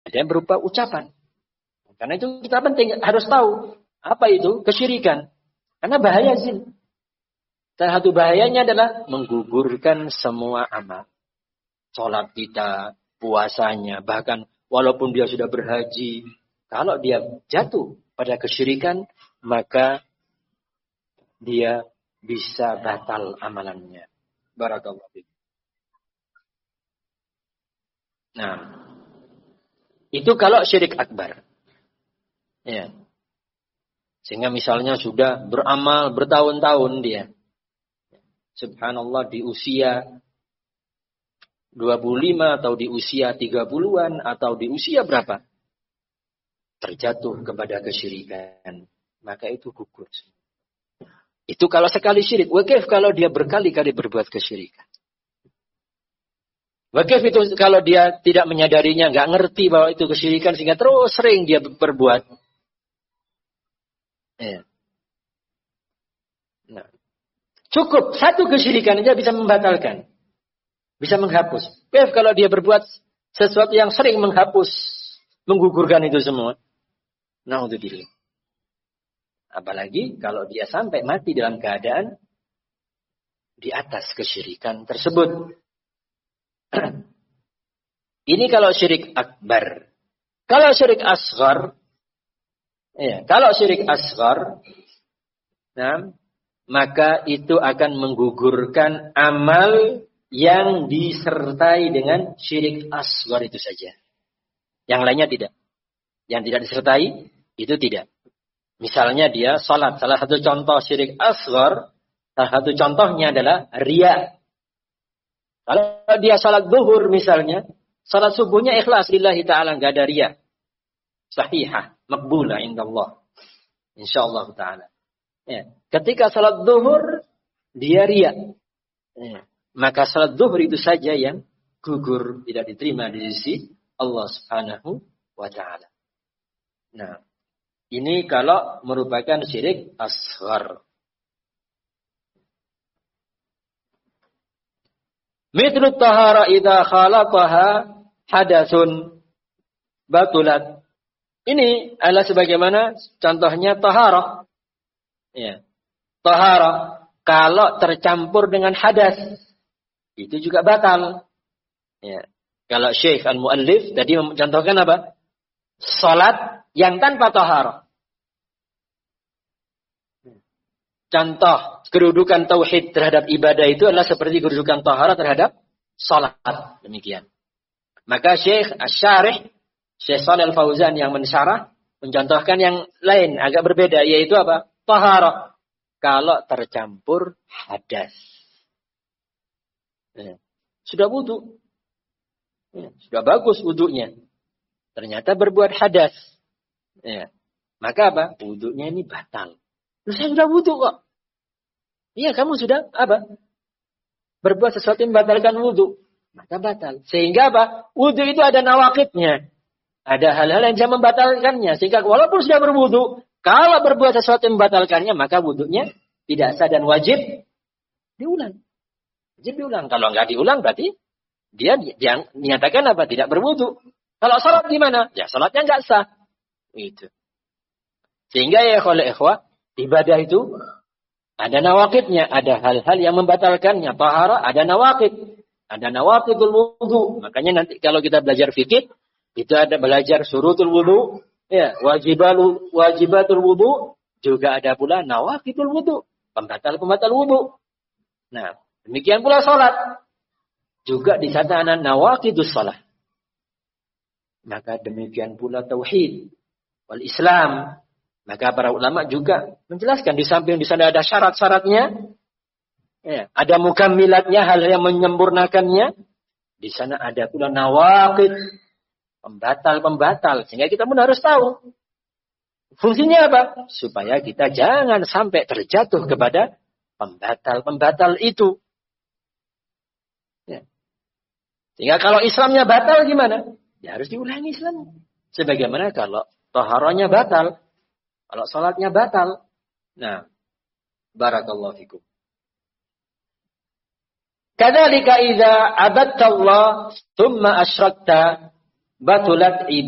Ada yang berupa ucapan. Karena itu kita penting harus tahu apa itu kesyirikan. Karena bahaya zina. Salah satu bahayanya adalah menggugurkan semua amal. Sholat kita, puasanya, bahkan walaupun dia sudah berhaji, kalau dia jatuh pada kesyirikan, maka dia bisa batal amalannya. Barakallahu fiik. Nah, itu kalau syirik akbar. Ya. Sehingga misalnya sudah beramal bertahun-tahun dia. Subhanallah di usia 25 atau di usia 30-an atau di usia berapa? Terjatuh kepada kesyirikan. Maka itu gugur. Itu kalau sekali syirik. Wakif kalau dia berkali-kali berbuat kesyirikan. Wakif itu kalau dia tidak menyadarinya, nggak ngerti bahwa itu kesyirikan sehingga terus sering dia berbuat. Ya. Nah. Cukup satu kesyirikan saja bisa membatalkan. Bisa menghapus. Wakif kalau dia berbuat sesuatu yang sering menghapus, menggugurkan itu semua. Na'udzubillah. Apalagi kalau dia sampai mati dalam keadaan di atas kesyirikan tersebut. Ini kalau syirik akbar. Kalau syirik asghar, nah, maka itu akan menggugurkan amal yang disertai dengan syirik asghar itu saja. Yang lainnya tidak. Yang tidak disertai itu tidak. Misalnya dia salat. Salah satu contoh syirik asghar, salah satu contohnya adalah riya. Kalau dia salat zuhur misalnya, salat subuhnya ikhlas lillahi ta'ala, enggak ada riya. Sahihah, maqbulah indallah. Insyaallah ta'ala. Ya. Ketika salat zuhur dia riya. Ya. Maka salat zuhur itu saja yang gugur, tidak diterima di sisi Allah Subhanahu wa ta'ala. Nah, ini kalau merupakan syirik asghar. Mithlu tahara idza khalataha hadasun batulat. Ini adalah sebagaimana contohnya taharah. Ya. Taharah kalau tercampur dengan hadas itu juga batal. Ya. Kalau Syekh Al-Muallif tadi mencontohkan apa? Salat yang tanpa taharah. Contoh kedudukan tauhid terhadap ibadah itu adalah seperti kedudukan taharah terhadap salat. Demikian. Maka Syekh Asy-Syarih, Syekh Shalih Al-Fauzan yang mensyarah mencontohkan yang lain agak berbeda, yaitu apa? Taharah kalau tercampur hadas. Ya. Sudah wudu. Ya. Sudah bagus wudunya. Ternyata berbuat hadas. Ya. Maka apa? Wudunya ini batal. Loh, saya sudah wudu kok. Iya, kamu sudah apa? Berbuat sesuatu yang membatalkan wudu. Maka batal. Sehingga apa? Wudu itu ada nawaqidnya. Ada hal-hal yang bisa membatalkannya. Sehingga walaupun sudah berwudu, kalau berbuat sesuatu yang membatalkannya, maka wudunya tidak sah dan wajib diulang. Wajib diulang. Kalau nggak diulang berarti dia dinyatakan apa? Tidak berwudu. Kalau salat gimana? Ya salatnya nggak sah. Itu. Sehingga ya ikhwah, ibadah itu ada nawaqidnya, ada hal-hal yang membatalkannya. Taharah ada nawaqid, ada nawaqidul wudu. Makanya nanti kalau kita belajar fikih, itu ada belajar syurutul wudu, ya, wajibatul wudu, juga ada pula nawaqidul wudu, pembatal wudu. Nah, demikian pula salat. Juga di sana ada nawaqidus salat. Maka demikian pula tauhid wal Islam. Maka para ulama juga menjelaskan di samping di sana ada syarat-syaratnya, ya, ada mukammilatnya, hal yang menyempurnakannya. Di sana ada pula nawaqid, pembatal-pembatal. Sehingga kita pun harus tahu fungsinya apa, supaya kita jangan sampai terjatuh kepada pembatal-pembatal itu. Ya. Sehingga kalau Islamnya batal gimana? Ya harus diulangi Islam. Sebagaimana kalau taharahnya batal. Kalau salatnya batal. Nah, barakallahu fikum. Kadzalika idza abadta Allah tsumma asyrakta batulat